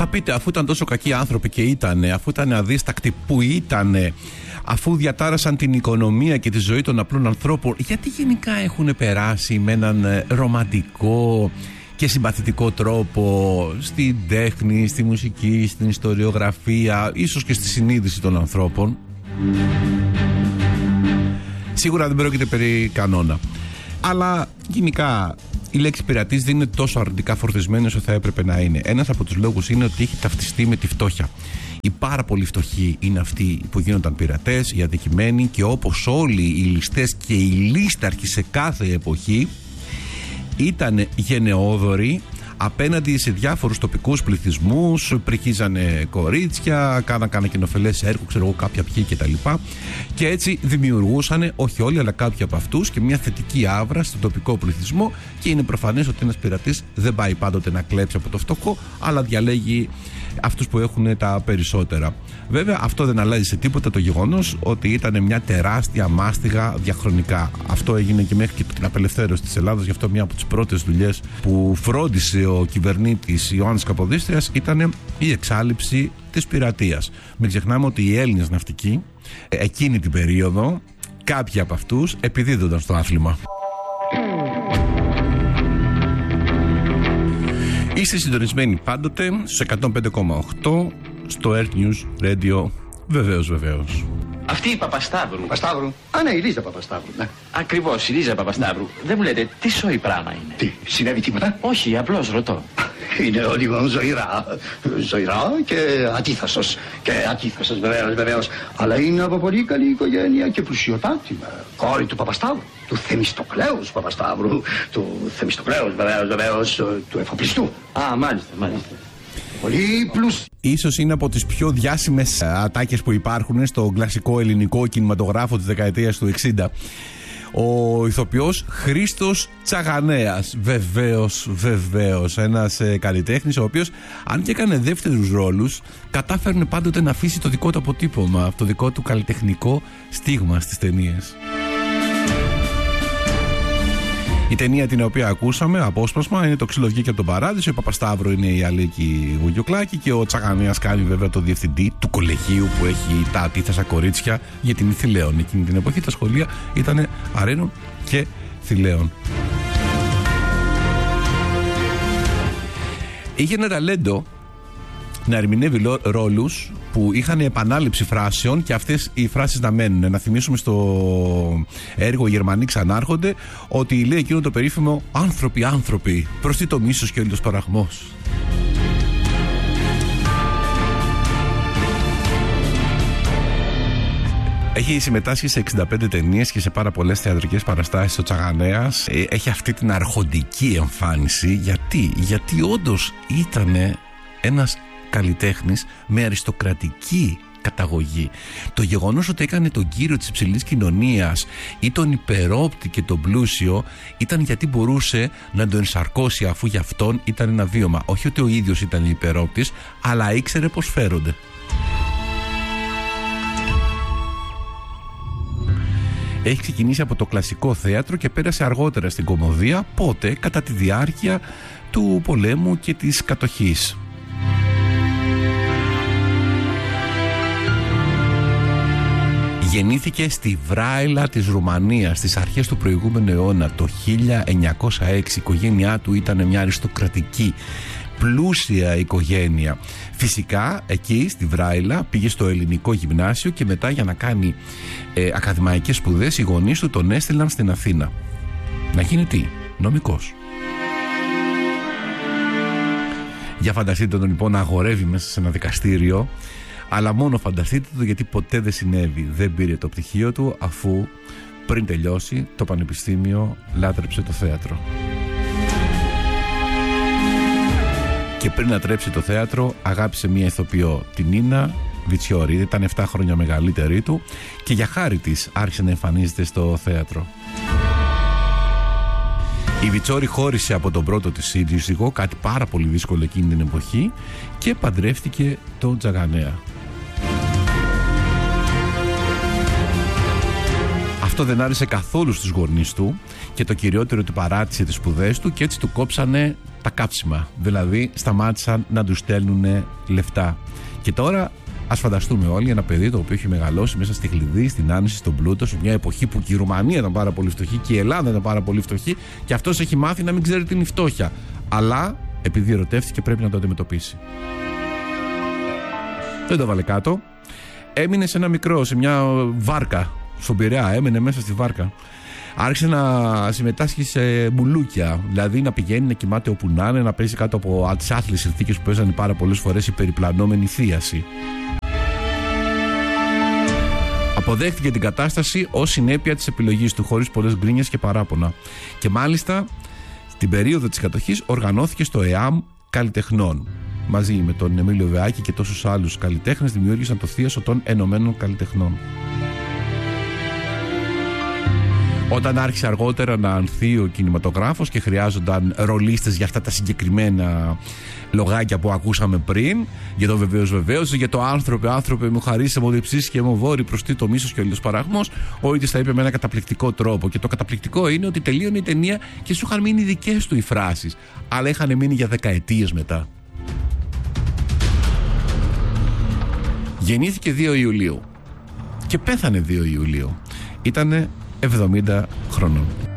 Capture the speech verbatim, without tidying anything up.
Θα πείτε, αφού ήταν τόσο κακοί άνθρωποι και ήτανε, αφού ήταν αδίστακτοι που ήτανε, αφού διατάρασαν την οικονομία και τη ζωή των απλών ανθρώπων, γιατί γενικά έχουν περάσει με έναν ρομαντικό και συμπαθητικό τρόπο στην τέχνη, στη μουσική, στην ιστοριογραφία, ίσως και στη συνείδηση των ανθρώπων? Σίγουρα δεν πρόκειται περί κανόνα. Αλλά γενικά η λέξη πειρατής δεν είναι τόσο αρνητικά φορτισμένη όσο θα έπρεπε να είναι. Ένας από τους λόγους είναι ότι έχει ταυτιστεί με τη φτώχεια. Οι πάρα πολύ φτωχοί είναι αυτοί που γίνονταν πειρατές, οι αδικημένοι, και όπως όλοι οι ληστές και οι λίσταρχοι σε κάθε εποχή ήταν γενναιόδοροι απέναντι σε διάφορους τοπικούς πληθυσμούς, πρικίζανε κορίτσια, κάναν κάνα κοινοφελές έργο, ξέρω εγώ, κάποια ποιοι κτλ. Και έτσι δημιουργούσαν, όχι όλοι, αλλά κάποιοι από αυτούς, και μια θετική άβρα στον τοπικό πληθυσμό. Και είναι προφανές ότι ένας πειρατής δεν πάει πάντοτε να κλέψει από το φτωχό, αλλά διαλέγει αυτούς που έχουν τα περισσότερα. Βέβαια, αυτό δεν αλλάζει σε τίποτα το γεγονός ότι ήταν μια τεράστια μάστιγα διαχρονικά. Αυτό έγινε και μέχρι και την απελευθέρωση της Ελλάδας. Γι' αυτό μια από τις πρώτες δουλειές που φρόντισε ο κυβερνήτης Ιωάννης Καποδίστριας ήταν η εξάλειψη της πειρατείας. Μην ξεχνάμε ότι οι Έλληνες ναυτικοί εκείνη την περίοδο, κάποιοι από αυτούς επιδίδονταν στο άθλημα. Είστε συντονισμένοι πάντοτε στους εκατόν πέντε κόμμα οκτώ στο Earth News Radio. Βεβαίως, βεβαίως. Αυτή η Παπασταύρου. Παπασταύρου. Α, ναι, η Λίζα Παπασταύρου. Ναι. Ακριβώς, η Λίζα Παπασταύρου. Δεν μου λέτε τι σόι πράγμα είναι? Τι, συνέβη τίποτα? Όχι, απλώς ρωτώ. Είναι λίγο ζωηρά. Ζωηρά και αντίθασος. Και αντίθασος, βεβαίως, βεβαίως. Αλλά είναι από πολύ καλή οικογένεια και πλουσιοτάτη. Κόρη του Παπασταύρου. Του Θεμιστοκλέους Παπασταύρου. Του Θεμιστοκλέους, βεβαίως, βεβαίως. Του εφοπλιστού. Α, μάλιστα, μάλιστα. Πολύ πλούσιο. Ίσως είναι από τις πιο διάσημες ατάκες που υπάρχουν στο κλασικό ελληνικό κινηματογράφο της δεκαετίας του εξήντα. Ο ηθοποιός Χρήστος Τσαγανέας. Βεβαίως, βεβαίως. Ένας ε, καλλιτέχνης ο οποίος, αν και έκανε δεύτερους ρόλους, κατάφερνε πάντοτε να αφήσει το δικό του αποτύπωμα, το δικό του καλλιτεχνικό στίγμα στις ταινίες. Η ταινία την οποία ακούσαμε, απόσπασμα, είναι το Ξύλο βγήκε από τον Παράδεισο. Η Παπασταύρου είναι η Αλίκη Βουγιουκλάκη και ο Τσαγανέας κάνει βέβαια το διευθυντή του κολεγίου που έχει τα αντίθασα κορίτσια για την Ηθηλαίων. Εκείνη την εποχή τα σχολεία ήταν Αρένων και Θηλαίων. Είχε ένα ταλέντο να ερμηνεύει ρόλους που είχαν επανάληψη φράσεων και αυτές οι φράσεις να μένουν. Να θυμίσουμε στο έργο «Οι Γερμανοί ξανάρχονται» ότι λέει εκείνο το περίφημο «Άνθρωποι, άνθρωποι, προς τι το μίσος και ο ηλιοσπαραγμός». Έχει συμμετάσχει σε εξήντα πέντε ταινίες και σε πάρα πολλές θεατρικές παραστάσεις ο Τσαγανέας. Έχει αυτή την αρχοντική εμφάνιση. Γιατί, Γιατί όντως ήτανε ένας καλλιτέχνης με αριστοκρατική καταγωγή. Το γεγονός ότι έκανε τον κύριο της υψηλής κοινωνίας ή τον υπερόπτη και τον πλούσιο ήταν γιατί μπορούσε να τον ενσαρκώσει, αφού για αυτόν ήταν ένα βίωμα. Όχι ότι ο ίδιος ήταν υπερόπτης, αλλά ήξερε πως φέρονται. Έχει ξεκινήσει από το κλασικό θέατρο και πέρασε αργότερα στην κωμωδία, πότε κατά τη διάρκεια του πολέμου και της κατοχής. Γεννήθηκε στη Βράιλα της Ρουμανίας στις αρχές του προηγούμενου αιώνα, το χίλια εννιακόσια έξι. Η οικογένειά του ήταν μια αριστοκρατική, πλούσια οικογένεια. Φυσικά εκεί στη Βράιλα πήγε στο ελληνικό γυμνάσιο και μετά, για να κάνει ε, ακαδημαϊκές σπουδές, οι γονείς του τον έστειλαν στην Αθήνα. Να γίνει τι? Νομικός. Για φανταστείτε τον λοιπόν να αγορεύει μέσα σε ένα δικαστήριο. Αλλά μόνο φανταστείτε το, γιατί ποτέ δεν συνέβη. Δεν πήρε το πτυχίο του, αφού πριν τελειώσει το πανεπιστήμιο λάτρεψε το θέατρο. Και πριν να τρέψει το θέατρο αγάπησε μία ηθοποιό, την Νίνα Βιτσιόρη. Ήταν επτά χρόνια μεγαλύτερη του και για χάρη της άρχισε να εμφανίζεται στο θέατρο. Η Βιτσόρη χώρισε από τον πρώτο της σύζυγο, κάτι πάρα πολύ δύσκολο εκείνη την εποχή, και παντρεύτηκε τον Τσαγανέα. Αυτό δεν άρεσε καθόλου στους γονείς του και το κυριότερο, του παράτησε τις σπουδές του και έτσι του κόψανε τα κάψιμα. Δηλαδή σταμάτησαν να του στέλνουν λεφτά. Και τώρα ας φανταστούμε όλοι ένα παιδί το οποίο έχει μεγαλώσει μέσα στη χλειδί, στην άνεση, στον πλούτο, σε μια εποχή που και η Ρουμανία ήταν πάρα πολύ φτωχή και η Ελλάδα ήταν πάρα πολύ φτωχή και αυτός έχει μάθει να μην ξέρει τι είναι η φτώχεια. Αλλά επειδή ερωτεύτηκε πρέπει να το αντιμετωπίσει. Δεν το βάλε κάτω. Έμεινε σε ένα μικρό, σε μια βάρκα. Στον Πειραιά, έμενε μέσα στη βάρκα. Άρχισε να συμμετάσχει σε μπουλούκια. Δηλαδή να πηγαίνει, να κοιμάται όπου να είναι, να παίζει κάτω από τις άθλιες συνθήκες που παίζανε πάρα πολλές φορές η περιπλανόμενη θίαση. Αποδέχτηκε την κατάσταση ως συνέπεια της επιλογής του, χωρίς πολλές γκρίνιες και παράπονα. Και μάλιστα στην περίοδο της κατοχής οργανώθηκε στο ΕΑΜ Καλλιτεχνών. Μαζί με τον Εμίλιο Βεάκη και τόσους άλλους καλλιτέχνες δημιούργησαν το Θίασο των Ενωμένων Καλλιτεχνών. Όταν άρχισε αργότερα να ανθεί ο κινηματογράφος και χρειάζονταν ρολίστες για αυτά τα συγκεκριμένα λογάκια που ακούσαμε πριν, για το βεβαίως βεβαίως, για το άνθρωπε, άνθρωπε μου χαρίσε μου διψήσει και μου βόρει προς τι το μίσος και ο ήλιος παράγμος, ο ίδιος τα είπε με ένα καταπληκτικό τρόπο. Και το καταπληκτικό είναι ότι τελείωνε η ταινία και σου είχαν μείνει δικές του οι φράσεις, αλλά είχαν μείνει για δεκαετίες μετά. Γεννήθηκε δύο Ιουλίου και πέθανε δύο Ιουλίου. Ήτανε εβδομήντα χρονών.